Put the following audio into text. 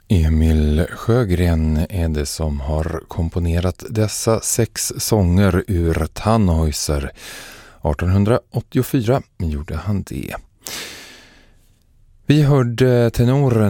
Emil Sjögren är det som har komponerat dessa 6 sånger ur Tannhäuser. 1884 gjorde han det. Vi hörde tenoren